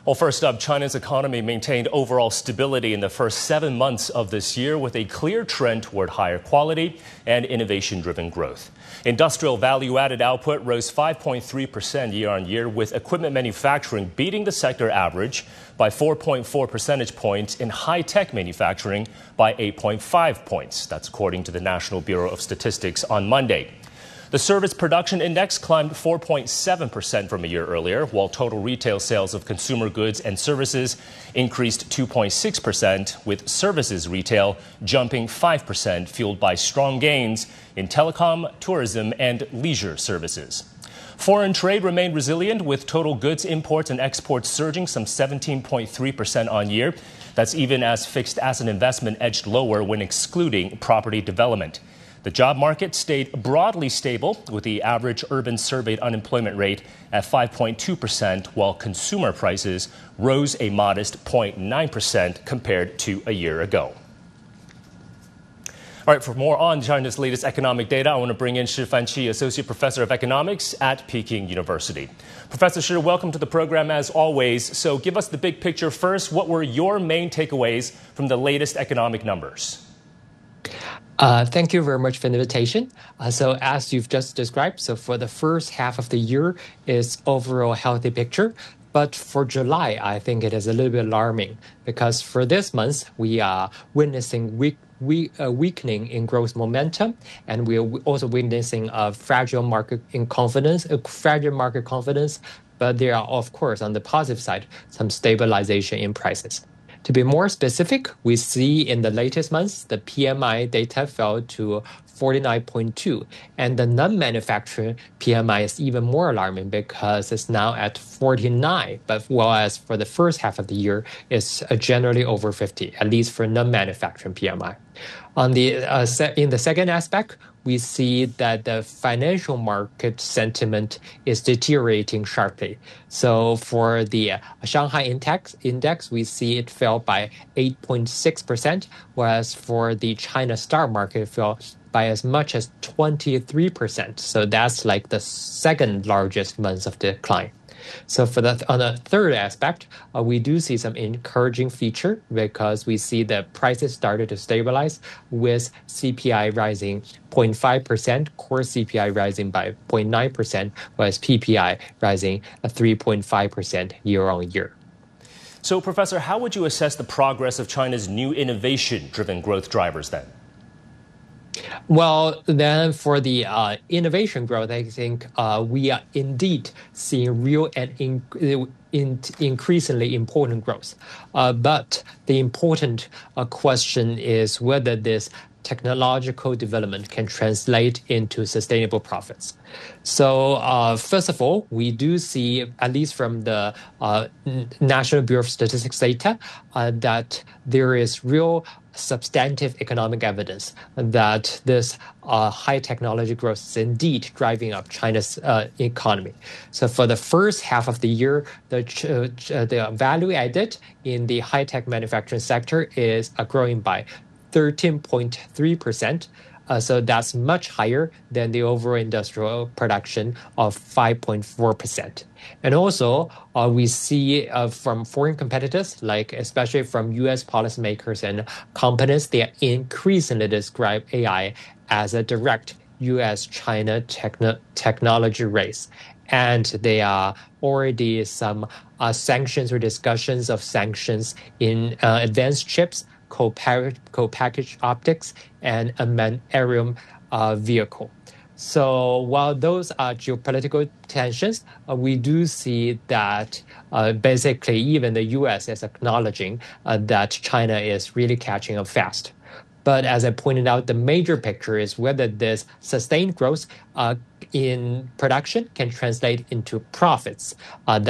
Well, first up, China's economy maintained overall stability in the first 7 months of this year with a clear trend toward higher quality and innovation-driven growth. Industrial value-added output rose 5.3% year-on-year, with equipment manufacturing beating the sector average by 4.4 percentage points and high-tech manufacturing by 8.5 points. That's according to the National Bureau of Statistics on Monday. The service production index climbed 4.7% from a year earlier, while total retail sales of consumer goods and services increased 2.6%, with services retail jumping 5%, fueled by strong gains in telecom, tourism, and leisure services. Foreign trade remained resilient, with total goods imports and exports surging some 17.3% on year. That's even as fixed asset investment edged lower when excluding property development. The job market stayed broadly stable, with the average urban surveyed unemployment rate at 5.2%, while consumer prices rose a modest 0.9% compared to a year ago. All right, for more on China's latest economic data, I want to bring in Shifan Qi, Associate Professor of Economics at Peking University. Professor Shi, welcome to the program as always. So give us the big picture first. What were your main takeaways from the latest economic numbers? Thank you very much for the invitation. So as you've just described, so for the first half of the year is overall healthy picture. But for July, I think it is a little bit alarming because for this month, we are witnessing weakening in growth momentum, and we are also witnessing a fragile market confidence. But there are, of course, on the positive side, some stabilization in prices. To be more specific, we see in the latest months, the PMI data fell to 49.2, and the non-manufacturing PMI is even more alarming because it's now at 49, but whereas for the first half of the year, it's generally over 50, at least for non-manufacturing PMI. In the second aspect, we see that the financial market sentiment is deteriorating sharply. So for the Shanghai index, we see it fell by 8.6%, whereas for the China stock market, it fell by as much as 23%. So that's like the second largest month of decline. So on the third aspect, we do see some encouraging feature because we see the prices started to stabilize with CPI rising 0.5%, core CPI rising by 0.9%, whereas PPI rising 3.5% year on year. So, Professor, how would you assess the progress of China's new innovation-driven growth drivers then? Well, then for the innovation growth, I think we are indeed seeing real and increasingly important growth. But the important question is whether this technological development can translate into sustainable profits. So first of all, we do see, at least from the National Bureau of Statistics data, that there is real substantive economic evidence that this high technology growth is indeed driving up China's economy. So for the first half of the year, the value added in the high-tech manufacturing sector is growing by 13.3%. So that's much higher than the overall industrial production of 5.4%. And also, we see from foreign competitors, like especially from U.S. policymakers and companies, they increasingly describe AI as a direct U.S.-China technology race. And there are already some sanctions or discussions of sanctions in advanced chips, co-packaged optics, and unmanned aerial vehicle. So while those are geopolitical tensions, we do see that basically even the U.S. is acknowledging that China is really catching up fast. But as I pointed out, the major picture is whether this sustained growth in production can translate into profits.